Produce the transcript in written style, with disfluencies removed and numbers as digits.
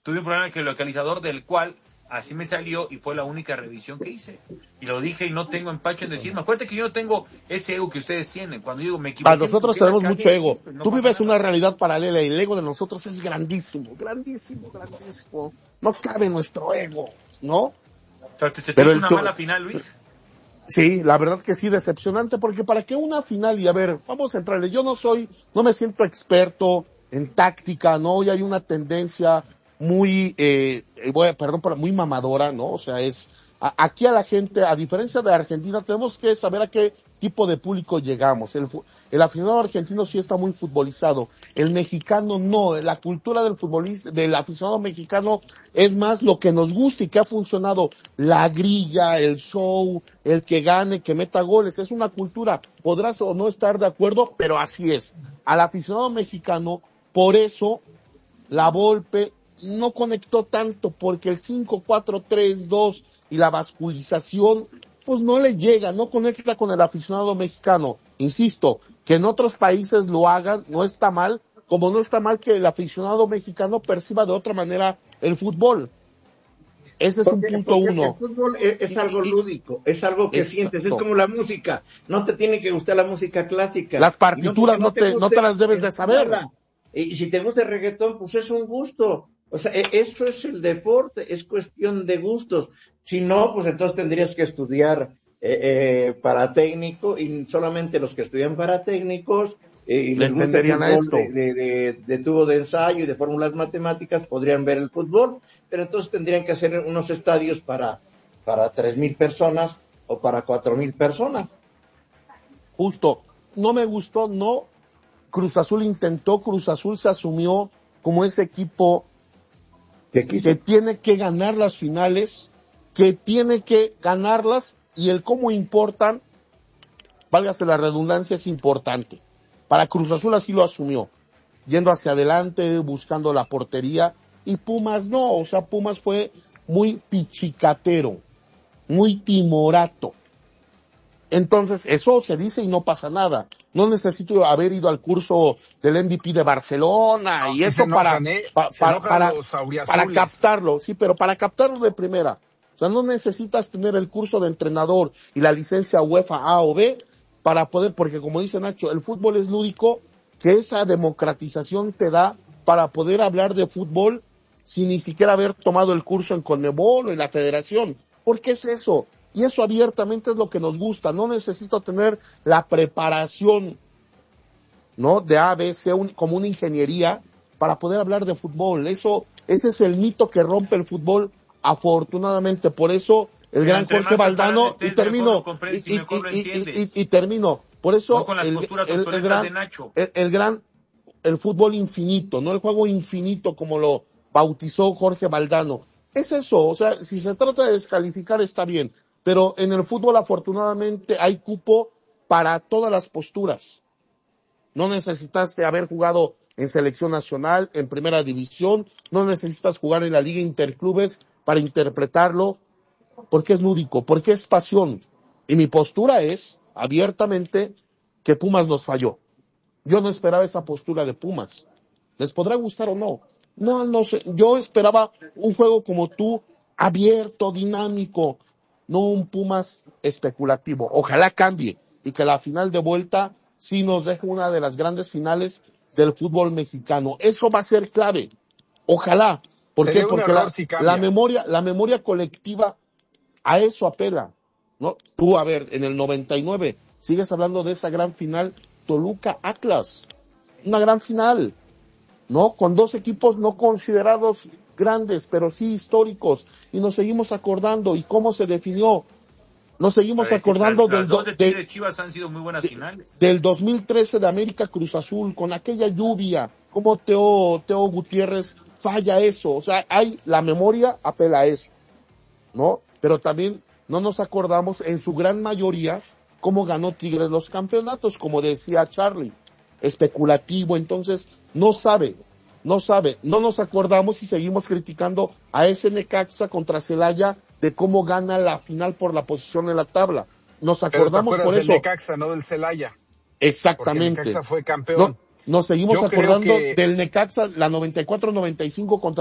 tuve un problema con el localizador del cual así me salió y fue la única revisión que hice. Y lo dije y no tengo empacho en decirme. Acuérdate que yo no tengo ese ego que ustedes tienen. Cuando digo me equivoqué. Para nosotros tenemos mucho ego. No Tú vives nada. una realidad paralela y el ego de nosotros es grandísimo, grandísimo, grandísimo. No cabe nuestro ego, ¿no? Pero es una mala final, Luis. Sí, la verdad que sí, decepcionante, porque para que una final, y a ver, vamos a entrarle, yo no me siento experto en táctica, ¿no? Y hay una tendencia muy, muy mamadora, ¿no? O sea, aquí a la gente, a diferencia de Argentina, tenemos que saber a qué tipo de público llegamos. El aficionado argentino sí está muy futbolizado. El mexicano no. La cultura del aficionado mexicano es más lo que nos gusta y que ha funcionado. La grilla, el show, el que gane, que meta goles. Es una cultura. Podrás o no estar de acuerdo, pero así es. Al aficionado mexicano, por eso, la Volpe no conectó tanto, porque el 5-4-3-2 y la basculización pues no le llega, no conecta con el aficionado mexicano. Insisto, que en otros países lo hagan, no está mal, como no está mal que el aficionado mexicano perciba de otra manera el fútbol. Ese es un punto uno. El fútbol es algo lúdico, es algo que sientes, es como la música. No te tiene que gustar la música clásica. Las partituras no te las debes de saber. Y si te gusta el reggaetón, pues es un gusto. O sea, eso es el deporte, es cuestión de gustos. Si no, pues entonces tendrías que estudiar para técnico, y solamente los que estudian para técnicos y les gusta el fútbol de tubo de ensayo y de fórmulas matemáticas podrían ver el fútbol, pero entonces tendrían que hacer unos estadios para 3,000 personas o para 4,000 personas. Justo, no me gustó, no. Cruz Azul intentó, Cruz Azul se asumió como ese equipo que tiene que ganar las finales, que tiene que ganarlas, y el cómo importan, válgase la redundancia, es importante. Para Cruz Azul así lo asumió, yendo hacia adelante, buscando la portería, y Pumas no, o sea, Pumas fue muy pichicatero, muy timorato. Entonces, eso se dice y no pasa nada. No necesito haber ido al curso del MVP de Barcelona y eso para captarlo, sí, pero para captarlo de primera. O sea, no necesitas tener el curso de entrenador y la licencia UEFA A o B para poder, porque como dice Nacho, el fútbol es lúdico, que esa democratización te da para poder hablar de fútbol sin ni siquiera haber tomado el curso en Conmebol o en la federación. ¿Por qué es eso? Y eso abiertamente es lo que nos gusta. No necesito tener la preparación, ¿no? De A, B, C, como una ingeniería para poder hablar de fútbol. Ese es el mito que rompe el fútbol, afortunadamente. Por eso el gran Jorge Valdano, y termino. Por eso el fútbol infinito, no el juego infinito como lo bautizó Jorge Valdano. Es eso, o sea, si se trata de descalificar está bien, pero en el fútbol afortunadamente hay cupo para todas las posturas. No necesitaste haber jugado en selección nacional, en primera división, no necesitas jugar en la liga interclubes para interpretarlo, porque es lúdico, porque es pasión. Y mi postura es, abiertamente, que Pumas nos falló. Yo no esperaba esa postura de Pumas. ¿Les podrá gustar o no? No sé. Yo esperaba un juego como tú, abierto, dinámico, no un Pumas especulativo. Ojalá cambie y que la final de vuelta sí nos deje una de las grandes finales del fútbol mexicano. Eso va a ser clave. Ojalá. ¿Por qué? Porque la memoria colectiva a eso apela, ¿no? Tú, a ver, en el 99 sigues hablando de esa gran final Toluca-Atlas. Una gran final, ¿no? Con dos equipos no considerados grandes, pero sí históricos. Y nos seguimos acordando. ¿Y cómo se definió? Nos seguimos acordando de Chivas han sido muy buenas finales. Del 2013 de América Cruz Azul, con aquella lluvia. Cómo Teo Gutiérrez falla eso. O sea, la memoria apela a eso, ¿no? Pero también no nos acordamos en su gran mayoría cómo ganó Tigres los campeonatos, como decía Charlie. Especulativo, entonces no nos acordamos y seguimos criticando a ese Necaxa contra Celaya de cómo gana la final por la posición en la tabla. Nos acordamos por eso. Del Necaxa, no del Celaya. Exactamente. Porque el Necaxa fue campeón. Nos seguimos acordando del Necaxa, la 94-95 contra